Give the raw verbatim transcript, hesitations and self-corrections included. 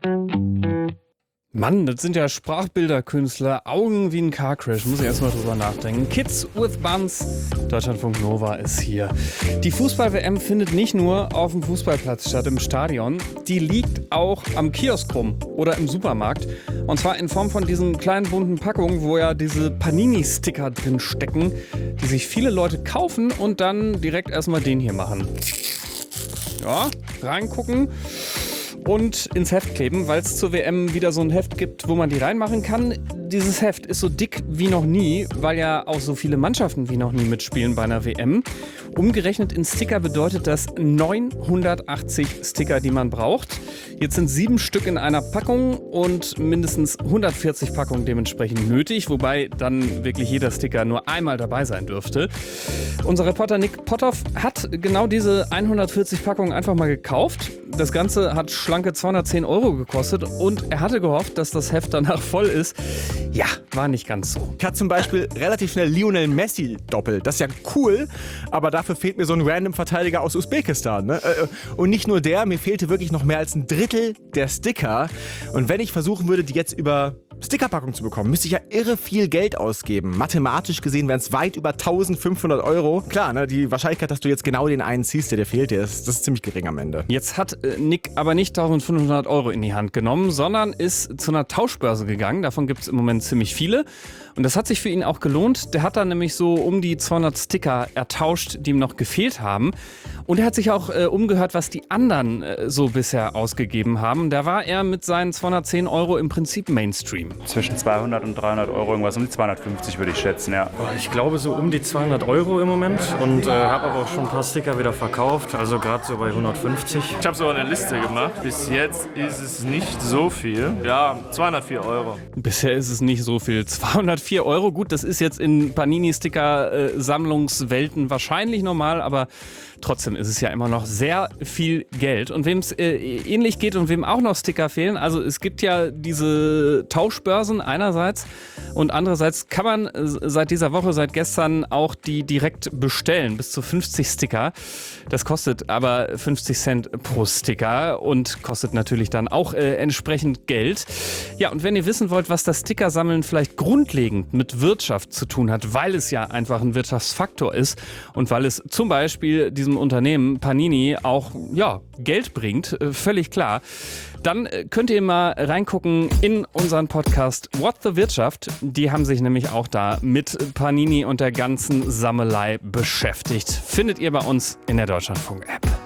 Mann, das sind ja Sprachbilderkünstler, Augen wie ein Carcrash, muss ich erstmal drüber nachdenken. Kids with Buns, Deutschlandfunk Nova ist hier. Die Fußball-W M findet nicht nur auf dem Fußballplatz statt, im Stadion, die liegt auch am Kiosk rum oder im Supermarkt. Und zwar in Form von diesen kleinen bunten Packungen, wo ja diese Panini-Sticker drin stecken, die sich viele Leute kaufen und dann direkt erstmal den hier machen. Ja, reingucken und ins Heft kleben, weil es zur W M wieder so ein Heft gibt, wo man die reinmachen kann. Dieses Heft ist so dick wie noch nie, weil ja auch so viele Mannschaften wie noch nie mitspielen bei einer W M. Umgerechnet in Sticker bedeutet das neunhundertachtzig Sticker, die man braucht. Jetzt sind sieben Stück in einer Packung und mindestens hundertvierzig Packungen dementsprechend nötig, wobei dann wirklich jeder Sticker nur einmal dabei sein dürfte. Unser Reporter Nick Potthoff hat genau diese hundertvierzig Packungen einfach mal gekauft. Das Ganze hat schlanke zweihundertzehn Euro gekostet und er hatte gehofft, dass das Heft danach voll ist. Ja, war nicht ganz so. Ich hatte zum Beispiel relativ schnell Lionel Messi doppelt. Das ist ja cool, aber dafür fehlt mir so ein random Verteidiger aus Usbekistan. Ne? Und nicht nur der, mir fehlte wirklich noch mehr als ein Drittel der Sticker. Und wenn ich versuchen würde, die jetzt über Stickerpackung zu bekommen, müsste ich ja irre viel Geld ausgeben. Mathematisch gesehen wären es weit über eintausendfünfhundert Euro. Klar, ne, die Wahrscheinlichkeit, dass du jetzt genau den einen ziehst, der dir fehlt, der ist, das ist ziemlich gering am Ende. Jetzt hat äh, Nick aber nicht eintausendfünfhundert Euro in die Hand genommen, sondern ist zu einer Tauschbörse gegangen. Davon gibt es im Moment ziemlich viele. Und das hat sich für ihn auch gelohnt. Der hat dann nämlich so um die zweihundert Sticker ertauscht, die ihm noch gefehlt haben. Und er hat sich auch äh, umgehört, was die anderen äh, so bisher ausgegeben haben. Da war er mit seinen zweihundertzehn Euro im Prinzip Mainstream. Zwischen zweihundert und dreihundert Euro, irgendwas um die zweihundertfünfzig würde ich schätzen, ja. Ich glaube so um die zweihundert Euro im Moment und äh, habe aber auch schon ein paar Sticker wieder verkauft, also gerade so bei hundertfünfzig. Ich habe so eine Liste gemacht. Bis jetzt ist es nicht so viel. Ja, zweihundertvier Euro. Bisher ist es nicht so viel. zweihundertvier Euro, gut, das ist jetzt in Panini-Sticker-Sammlungswelten wahrscheinlich normal, aber trotzdem ist es ja immer noch sehr viel Geld. Und wem es äh, ähnlich geht und wem auch noch Sticker fehlen, also es gibt ja diese Tauschbörsen einerseits und andererseits kann man äh, seit dieser Woche, seit gestern auch die direkt bestellen, bis zu fünfzig Sticker. Das kostet aber fünfzig Cent pro Sticker und kostet natürlich dann auch äh, entsprechend Geld. Ja, und wenn ihr wissen wollt, was das Stickersammeln vielleicht grundlegend mit Wirtschaft zu tun hat, weil es ja einfach ein Wirtschaftsfaktor ist und weil es zum Beispiel diesem Unternehmen Panini auch ja, Geld bringt, äh, völlig klar, dann äh, könnt ihr mal reingucken in unseren Podcast What the Wirtschaft. Die haben sich nämlich auch da mit Panini und der ganzen Sammelei beschäftigt. Findet ihr bei uns in der Deutschlandfunk-App.